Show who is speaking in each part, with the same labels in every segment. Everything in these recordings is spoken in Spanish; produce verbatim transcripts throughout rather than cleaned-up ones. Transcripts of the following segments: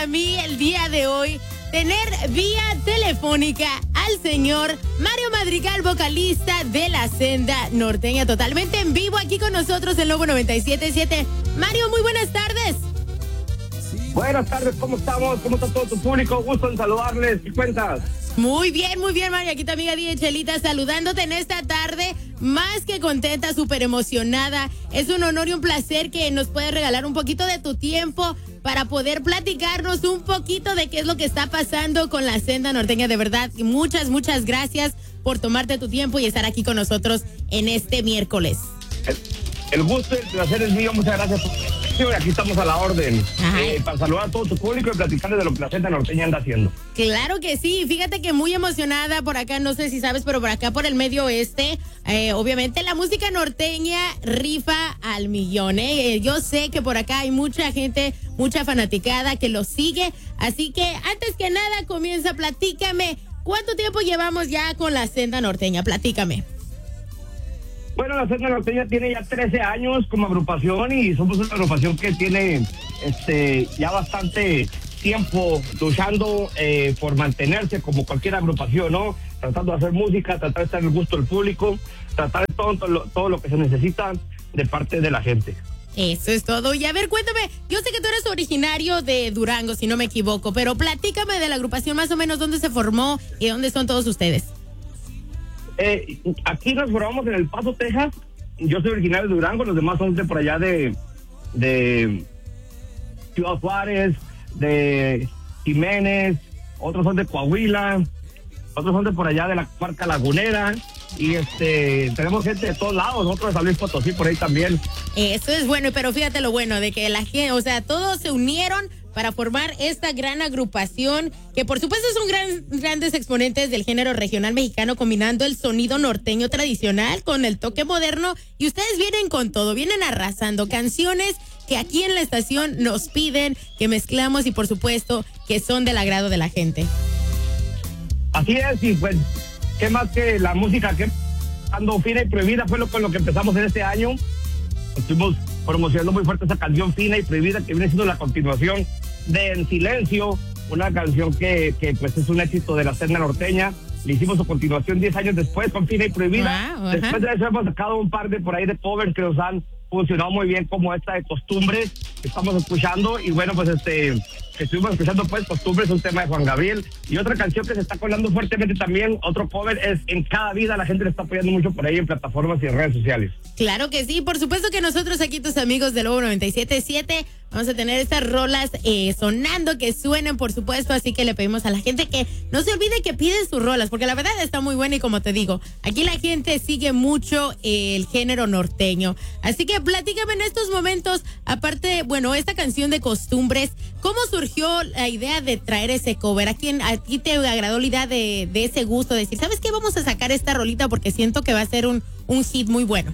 Speaker 1: para mí el día de hoy tener vía telefónica al señor Mario Madrigal, vocalista de La Senda Norteña, totalmente en vivo aquí con nosotros en Lobo noventa y siete punto siete. Mario, muy buenas tardes.
Speaker 2: Buenas tardes, ¿cómo estamos? ¿Cómo está todo tu público? Gusto en saludarles. ¿Qué cuentas?
Speaker 1: Muy bien, muy bien, Mario. Aquí tu amiga D J Chelita saludándote en esta tarde. Más que contenta, súper emocionada. Es un honor y un placer que nos puedas regalar un poquito de tu tiempo para poder platicarnos un poquito de qué es lo que está pasando con La Senda Norteña. De verdad, muchas, muchas gracias por tomarte tu tiempo y estar aquí con nosotros en este miércoles.
Speaker 2: El, el gusto y el placer es mío. Muchas gracias por aquí estamos a la orden eh, para saludar a todo tu público y platicarles de lo que La Senda Norteña anda haciendo.
Speaker 1: Claro que sí, fíjate que muy emocionada por acá, no sé si sabes, pero por acá por el medio oeste, eh, obviamente la música norteña rifa al millón, ¿eh? Yo sé que por acá hay mucha gente, mucha fanaticada que lo sigue, así que antes que nada comienza, platícame, ¿cuánto tiempo llevamos ya con La Senda Norteña? Platícame.
Speaker 2: Bueno, La Senda Norteña tiene ya trece años como agrupación y somos una agrupación que tiene este ya bastante tiempo luchando eh, por mantenerse como cualquier agrupación, ¿no? Tratando de hacer música, tratar de estar en el gusto del público, tratar de todo, todo, lo, todo lo que se necesita de parte de la gente.
Speaker 1: Eso es todo. Y a ver, cuéntame, yo sé que tú eres originario de Durango, si no me equivoco, pero platícame de la agrupación más o menos, dónde se formó y dónde son todos ustedes.
Speaker 2: Eh, aquí nos formamos en El Paso, Texas. Yo soy originario de Durango, los demás son de por allá de, de Ciudad Juárez, de Jiménez, otros son de Coahuila, otros son de por allá de la Cuarca Lagunera, y este tenemos gente de todos lados, nosotros de San Luis Potosí por ahí también.
Speaker 1: Eso es bueno, pero fíjate lo bueno de que la gente, o sea, todos se unieron para formar esta gran agrupación, que por supuesto son gran, grandes exponentes del género regional mexicano, combinando el sonido norteño tradicional con el toque moderno, y ustedes vienen con todo, vienen arrasando canciones que aquí en la estación nos piden, que mezclamos y por supuesto que son del agrado de la gente.
Speaker 2: Así es, y pues, ¿qué más que la música que ando fina y prohibida fue lo con lo que empezamos en este año? Estuvimos promocionando muy fuerte esa canción Fina y Prohibida, que viene siendo la continuación de En Silencio, una canción que, que pues es un éxito de La Senda Norteña. Le hicimos su continuación diez años después con Fina y Prohibida. Wow, después de eso hemos sacado un par de por ahí de covers que nos han funcionado muy bien, como esta de Costumbres que estamos escuchando, y bueno, pues este que estuvimos escuchando pues Costumbres, un tema de Juan Gabriel, y otra canción que se está colando fuertemente también, otro cover, es En Cada Vida. La gente le está apoyando mucho por ahí en plataformas y en redes sociales.
Speaker 1: Claro que sí, por supuesto que nosotros aquí, tus amigos de Lobo noventa y siete punto siete, vamos a tener estas rolas eh, sonando, que suenen, por supuesto, así que le pedimos a la gente que no se olvide que piden sus rolas, porque la verdad está muy buena, y como te digo, aquí la gente sigue mucho eh, el género norteño, así que platícame en estos momentos, aparte, bueno, esta canción de Costumbres, ¿cómo surgió la idea de traer ese cover? ¿A quién, a ti te agradó la idea de, de ese gusto, de decir, ¿sabes qué? Vamos a sacar esta rolita porque siento que va a ser un, un hit muy bueno.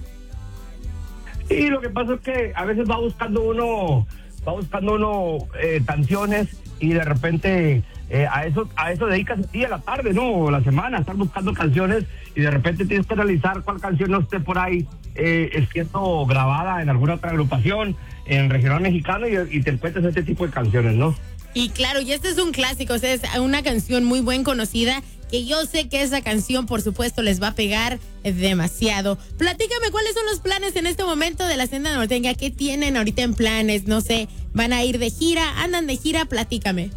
Speaker 2: Y lo que pasa es que a veces va buscando uno, va buscando uno eh, canciones, y de repente eh, a eso a eso dedicas el día, la tarde, ¿no? La semana, estar buscando canciones, y de repente tienes que analizar cuál canción no esté por ahí eh, siendo grabada en alguna otra agrupación, en regional mexicano, y, y te encuentras este tipo de canciones, ¿no?
Speaker 1: Y claro, y este es un clásico, o sea, es una canción muy bien conocida, que yo sé que esa canción, por supuesto, les va a pegar demasiado. Platícame, ¿cuáles son los planes en este momento de La Senda Norteña? ¿Qué tienen ahorita en planes? No sé, ¿van a ir de gira? ¿Andan de gira? Platícame.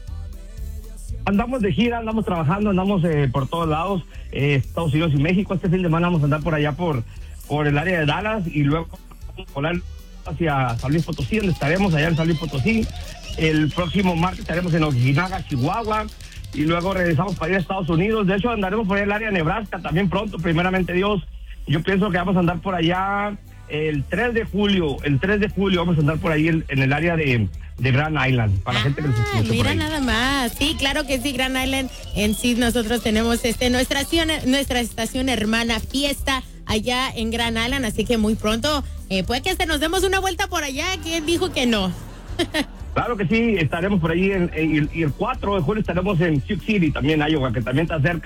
Speaker 2: Andamos de gira, andamos trabajando, andamos eh, por todos lados, eh, Estados Unidos y México. Este fin de semana vamos a andar por allá por, por el área de Dallas, y luego volar hacia San Luis Potosí, donde estaremos allá en San Luis Potosí. El próximo martes estaremos en Ojinaga, Chihuahua, y luego regresamos para ir a Estados Unidos. De hecho, andaremos por ahí en el área de Nebraska también pronto, primeramente Dios. Yo pienso que vamos a andar por allá el tres de julio, el tres de julio vamos a andar por ahí en, en el área de, de Grand Island, para
Speaker 1: ah,
Speaker 2: la gente que nos escucha.
Speaker 1: Mira nada más, sí, claro que sí, Grand Island. En sí nosotros tenemos este nuestra estación, nuestra estación hermana Fiesta allá en Grand Island, así que muy pronto eh, puede que hasta nos demos una vuelta por allá. ¿Quién dijo que no?
Speaker 2: Claro que sí, estaremos por ahí en, en, y el cuatro de julio estaremos en Sioux City, también Iowa, que también te acercas.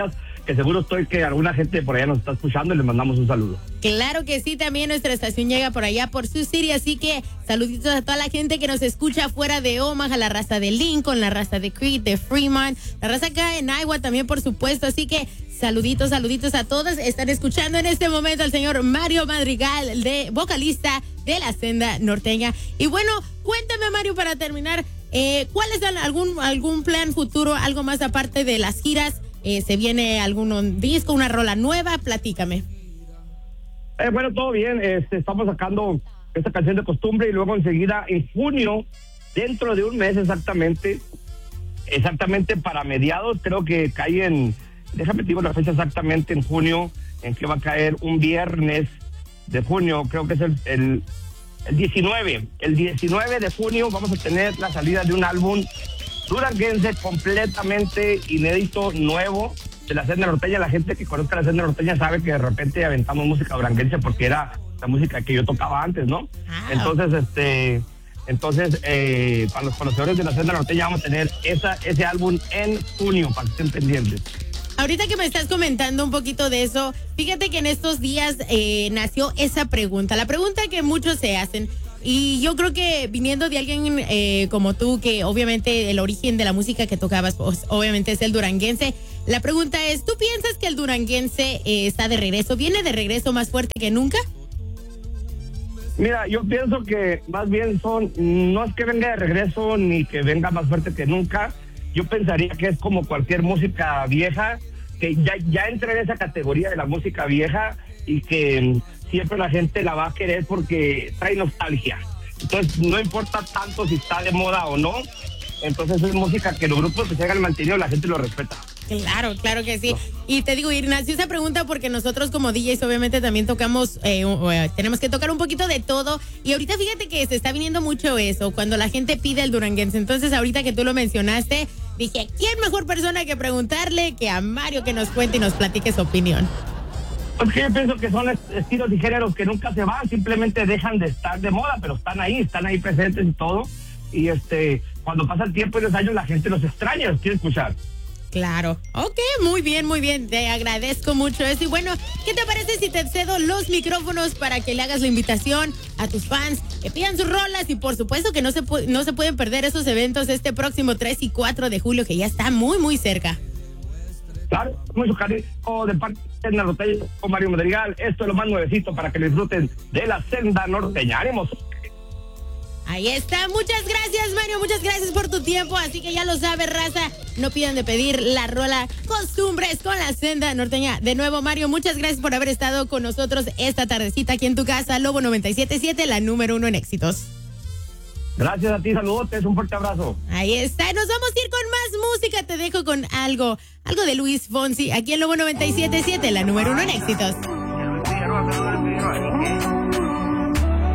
Speaker 2: que seguro estoy que alguna gente por allá nos está escuchando y les mandamos un saludo.
Speaker 1: Claro que sí, también nuestra estación llega por allá por Sioux City, así que saluditos a toda la gente que nos escucha fuera de Omaha, la raza de Lincoln, la raza de Creed, de Fremont, la raza acá en Iowa también, por supuesto, así que saluditos, saluditos a todos. Están escuchando en este momento al señor Mario Madrigal, de vocalista de La Senda Norteña. Y bueno, cuéntame, Mario, para terminar, eh, ¿cuál es algún, algún plan futuro, algo más aparte de las giras? Eh, ¿Se viene algún disco, una rola nueva? Platícame.
Speaker 2: Eh, bueno, todo bien. Este, estamos sacando esta canción de Costumbre y luego enseguida en junio, dentro de un mes exactamente, exactamente para mediados, creo que cae en, déjame te digo la fecha exactamente, en junio, en que va a caer un viernes de junio, creo que es el, el, el diecinueve. El diecinueve de junio vamos a tener la salida de un álbum duranguense completamente inédito, nuevo, de La Senda Norteña. La gente que conozca La Senda Norteña sabe que de repente aventamos música duranguense porque era la música que yo tocaba antes, ¿no? Ah. Entonces, este, entonces, eh, para los conocedores de La Senda Norteña vamos a tener esa, ese álbum en junio, para que estén pendientes.
Speaker 1: Ahorita que me estás comentando un poquito de eso, fíjate que en estos días eh, nació esa pregunta, la pregunta que muchos se hacen. Y yo creo que viniendo de alguien eh, como tú, que obviamente el origen de la música que tocabas, pues, obviamente es el duranguense, la pregunta es, ¿tú piensas que el duranguense eh, está de regreso? ¿Viene de regreso más fuerte que nunca?
Speaker 2: Mira, yo pienso que más bien son, no es que venga de regreso ni que venga más fuerte que nunca. Yo pensaría que es como cualquier música vieja, que ya, ya entra en esa categoría de la música vieja y que siempre la gente la va a querer porque trae nostalgia. Entonces no importa tanto si está de moda o no, entonces es música que los grupos que se hagan mantenido la gente lo respeta.
Speaker 1: Claro, claro que sí. No. Y te digo, Ignacio, esa pregunta porque nosotros como D Js obviamente también tocamos, eh, uh, tenemos que tocar un poquito de todo. Y ahorita fíjate que se está viniendo mucho eso, cuando la gente pide el duranguense. Entonces ahorita que tú lo mencionaste, dije, ¿quién mejor persona que preguntarle que a Mario que nos cuente y nos platique su opinión?
Speaker 2: Porque yo pienso que son estilos y géneros que nunca se van, simplemente dejan de estar de moda, pero están ahí, están ahí presentes y todo. Y este, cuando pasa el tiempo y los años, la gente los extraña, los quiere escuchar.
Speaker 1: Claro. Ok, muy bien, muy bien. Te agradezco mucho eso. Y bueno, ¿qué te parece si te cedo los micrófonos para que le hagas la invitación a tus fans, que pidan sus rolas y por supuesto que no se, no se pueden perder esos eventos este próximo tres y cuatro de julio, que ya está muy, muy cerca?
Speaker 2: Claro, mucho cariño de parte de la Norteña con Mario Madrigal. Esto es lo más nuevecito para que disfruten de La Senda Norteña. ¡Ánimos!
Speaker 1: Ahí está, muchas gracias, Mario, muchas gracias por tu tiempo, así que ya lo sabes, raza, no pidan de pedir la rola Costumbres con La Senda Norteña. De nuevo, Mario, muchas gracias por haber estado con nosotros esta tardecita aquí en tu casa, Lobo noventa y siete punto siete, la número uno en éxitos.
Speaker 2: Gracias a ti, saludotes, un fuerte abrazo.
Speaker 1: Ahí está, nos vamos a ir con más música, te dejo con algo, algo de Luis Fonsi, aquí en Lobo noventa y siete punto siete, la número uno en éxitos.